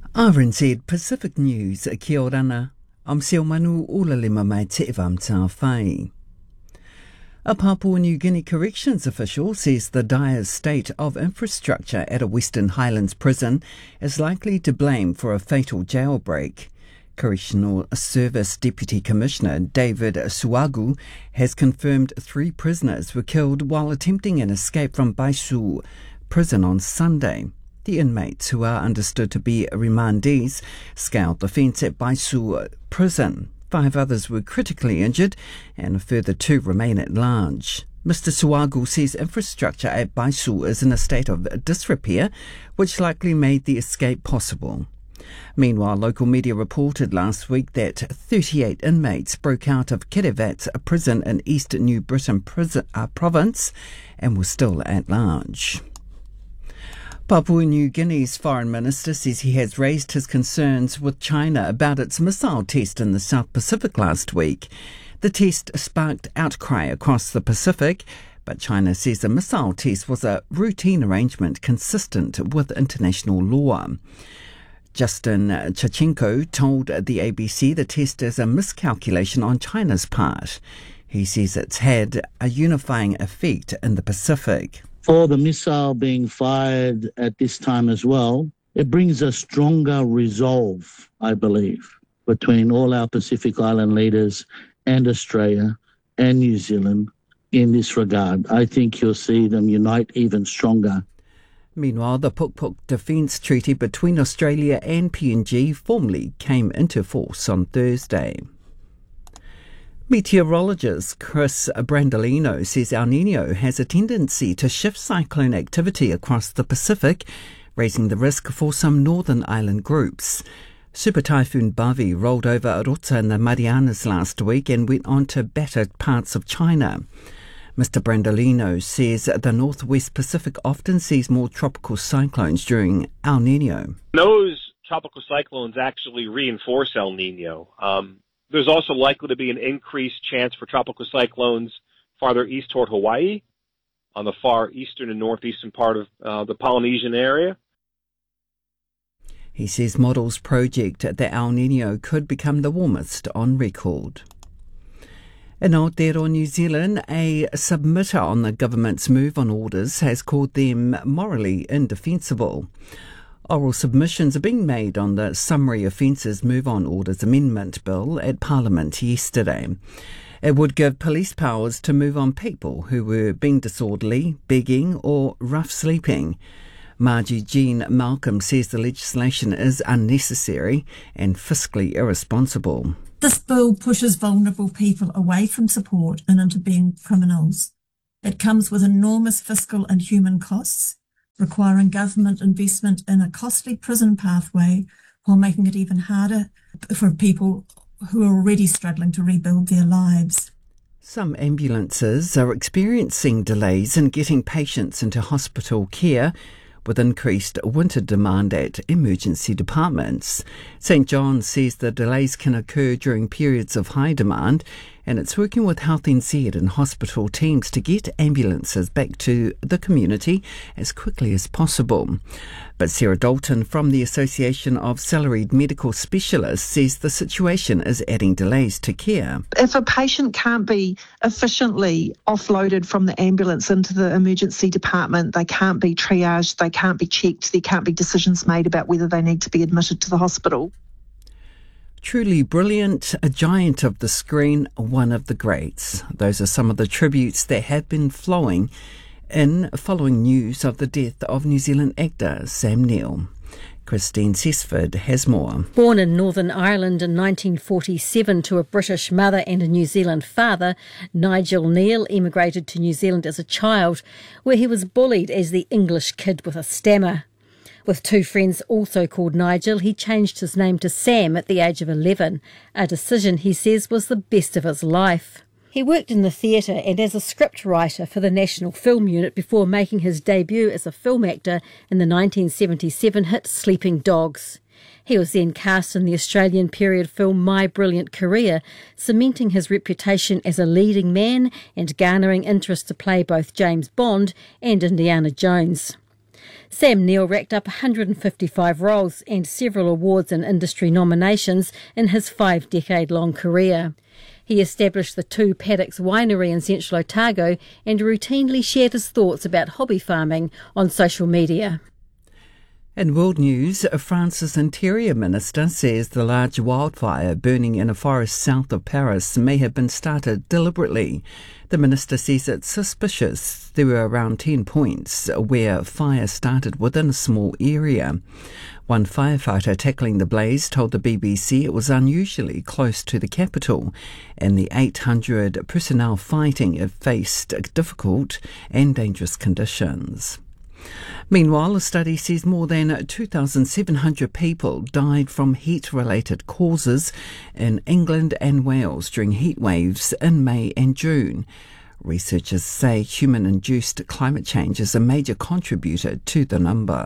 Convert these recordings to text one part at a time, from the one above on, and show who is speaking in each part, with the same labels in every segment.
Speaker 1: RNZ Pacific News, kia orana. I'm Seo Manu Ulalima mai te iwam tā whai. A Papua New Guinea corrections official says the dire state of infrastructure at a Western Highlands prison is likely to blame for a fatal jailbreak. Correctional Service Deputy Commissioner David Suagu has confirmed 3 prisoners were killed while attempting an escape from Baisu prison on Sunday. The inmates, who are understood to be remandees, scaled the fence at Baisu prison. 5 others were critically injured and a further 2 remain at large. Mr. Suagu says infrastructure at Baisu is in a state of disrepair, which likely made the escape possible. Meanwhile, local media reported last week that 38 inmates broke out of Kerevat prison in East New Britain province and were still at large. Papua New Guinea's foreign minister says he has raised his concerns with China about its missile test in the South Pacific last week. The test sparked outcry across the Pacific, but China says the missile test was a routine arrangement consistent with international law. Justin Chachenko told the ABC the test is a miscalculation on China's part. He says it's had a unifying effect in the Pacific.
Speaker 2: For the missile being fired at this time as well, it brings a stronger resolve, I believe, between all our Pacific Island leaders and Australia and New Zealand in this regard. I think you'll see them unite even stronger.
Speaker 1: Meanwhile, the Puk Puk Defence Treaty between Australia and PNG formally came into force on Thursday. Meteorologist Chris Brandolino says El Niño has a tendency to shift cyclone activity across the Pacific, raising the risk for some northern island groups. Super Typhoon Bavi rolled over Rota in the Marianas last week and went on to batter parts of China. Mr. Brandolino says the northwest Pacific often sees more tropical cyclones during El Niño.
Speaker 3: Those tropical cyclones actually reinforce El Niño. There's also likely to be an increased chance for tropical cyclones farther east toward Hawaii, on the far eastern and northeastern part of the Polynesian area.
Speaker 1: He says models project that El Niño could become the warmest on record. In Aotearoa, New Zealand, a submitter on the government's move on orders has called them morally indefensible. Oral submissions are being made on the Summary Offences Move On Orders Amendment Bill at Parliament yesterday. It would give police powers to move on people who were being disorderly, begging or rough sleeping. Margie Jean Malcolm says the legislation is unnecessary and fiscally irresponsible.
Speaker 4: This bill pushes vulnerable people away from support and into being criminals. It comes with enormous fiscal and human costs, requiring government investment in a costly prison pathway while making it even harder for people who are already struggling to rebuild their lives.
Speaker 1: Some ambulances are experiencing delays in getting patients into hospital care, with increased winter demand at emergency departments. St John says the delays can occur during periods of high demand, and it's working with Health NZ and hospital teams to get ambulances back to the community as quickly as possible. But Sarah Dalton from the Association of Salaried Medical Specialists says the situation is adding delays to care.
Speaker 5: If a patient can't be efficiently offloaded from the ambulance into the emergency department, they can't be triaged, they can't be checked, there can't be decisions made about whether they need to be admitted to the hospital.
Speaker 1: Truly brilliant, a giant of the screen, one of the greats. Those are some of the tributes that have been flowing in following news of the death of New Zealand actor Sam Neill. Christine Cessford has more.
Speaker 6: Born in Northern Ireland in 1947 to a British mother and a New Zealand father, Nigel Neal emigrated to New Zealand as a child, where he was bullied as the English kid with a stammer. With 2 friends also called Nigel, he changed his name to Sam at the age of 11, a decision he says was the best of his life. He worked in the theatre and as a script writer for the National Film Unit before making his debut as a film actor in the 1977 hit Sleeping Dogs. He was then cast in the Australian period film My Brilliant Career, cementing his reputation as a leading man and garnering interest to play both James Bond and Indiana Jones. Sam Neill racked up 155 roles and several awards and industry nominations in his 5-decade-long career. He established the Two Paddocks Winery in Central Otago and routinely shared his thoughts about hobby farming on social media.
Speaker 1: In world news, France's Interior Minister says the large wildfire burning in a forest south of Paris may have been started deliberately. The minister says it's suspicious there were around 10 points where fire started within a small area. One firefighter tackling the blaze told the BBC it was unusually close to the capital, and the 800 personnel fighting it faced difficult and dangerous conditions. Meanwhile, a study says more than 2,700 people died from heat-related causes in England and Wales during heat waves in May and June. Researchers say human-induced climate change is a major contributor to the number.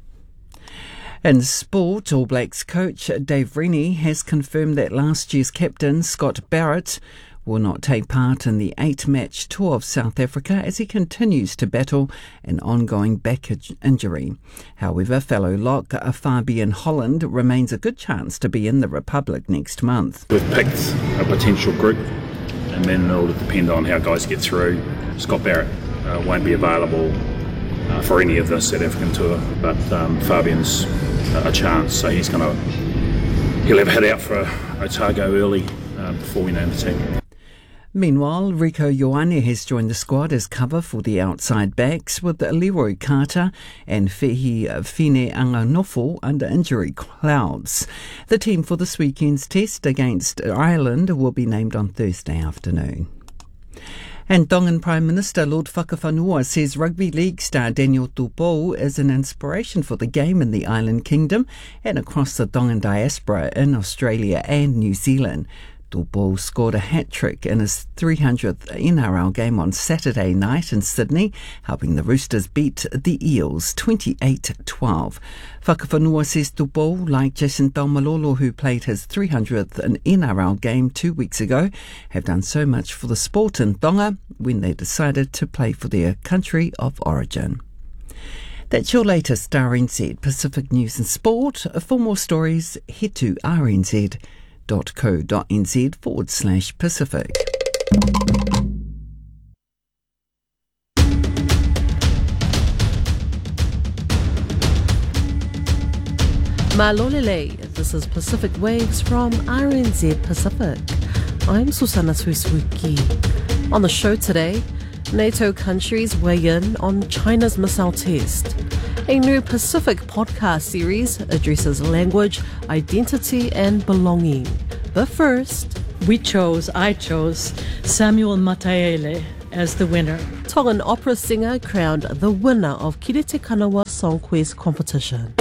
Speaker 1: In sport, All Blacks coach Dave Rennie has confirmed that last year's captain Scott Barrett will not take part in the 8-match tour of South Africa as he continues to battle an ongoing back injury. However, fellow lock Fabian Holland remains a good chance to be in the Republic next month.
Speaker 7: We've picked a potential group, and then it'll depend on how guys get through. Scott Barrett won't be available for any of the South African tour, but Fabian's a chance, so he'll have a hit out for Otago early before we name the team.
Speaker 1: Meanwhile, Rico Ioane has joined the squad as cover for the outside backs, with Leroy Carter and Fehi Fine Anganofo under injury clouds. The team for this weekend's test against Ireland will be named on Thursday afternoon. And Tongan Prime Minister Lord Whakawhanua says rugby league star Daniel Tupou is an inspiration for the game in the island kingdom and across the Tongan diaspora in Australia and New Zealand. Tupou scored a hat-trick in his 300th NRL game on Saturday night in Sydney, helping the Roosters beat the Eels 28-12. Whakawhanua says Tupou, like Jason Taumalolo, who played his 300th NRL game 2 weeks ago, have done so much for the sport in Tonga when they decided to play for their country of origin. That's your latest RNZ Pacific News and Sport. For more stories, head to rnz.co.nz/Pacific.
Speaker 8: Malolele, this is Pacific Waves from RNZ Pacific. I'm Susana Suisuki. On the show today, NATO countries weigh in on China's missile test. A new Pacific podcast series addresses language, identity and belonging. But first,
Speaker 9: I chose Samuel Mataele as the winner.
Speaker 8: Tongan opera singer crowned the winner of Kirite Kanawa Song Quest competition.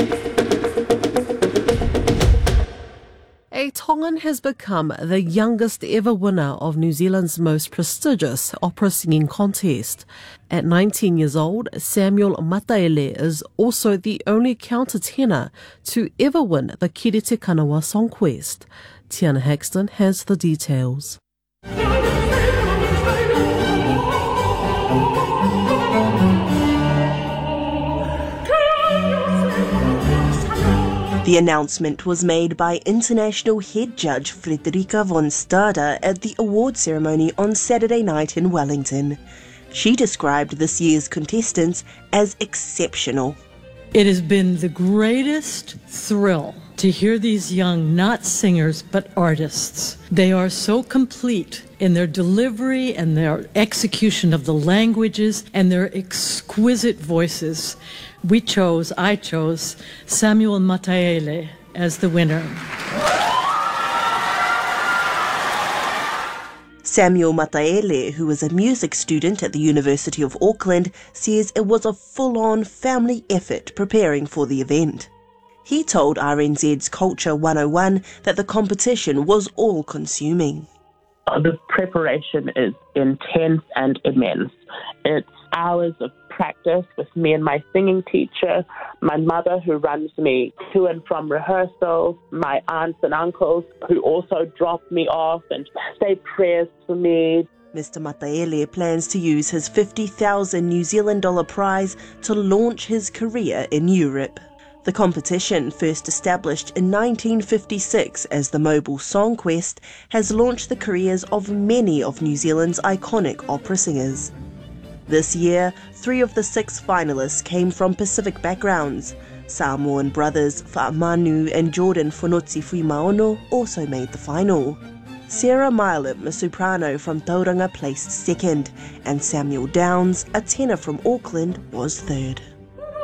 Speaker 8: A Tongan has become the youngest ever winner of New Zealand's most prestigious opera singing contest. At 19 years old, Samuel Mataele is also the only countertenor to ever win the Kirite Kanawa Song Quest. Tiana Haxton has the details.
Speaker 10: The announcement was made by international head judge Frederica von Stade at the award ceremony on Saturday night in Wellington. She described this year's contestants as exceptional.
Speaker 9: It has been the greatest thrill to hear these young, not singers, but artists. They are so complete in their delivery and their execution of the languages and their exquisite voices. I chose Samuel Mataele as the winner.
Speaker 10: Samuel Mataele, who is a music student at the University of Auckland, says it was a full-on family effort preparing for the event. He told RNZ's Culture 101 that the competition was all-consuming.
Speaker 11: The preparation is intense and immense. It's hours of practice with me and my singing teacher, my mother who runs me to and from rehearsals, my aunts and uncles who also drop me off and say prayers for me.
Speaker 10: Mr Mataele plans to use his $50,000 New Zealand dollar prize to launch his career in Europe. The competition, first established in 1956 as the Mobile Song Quest, has launched the careers of many of New Zealand's iconic opera singers. This year, 3 of the 6 finalists came from Pacific backgrounds. Samoan brothers Fa'amanu and Jordan Fonotsi Fuimaono also made the final. Sarah Milam, a soprano from Tauranga, placed second, and Samuel Downs, a tenor from Auckland, was third.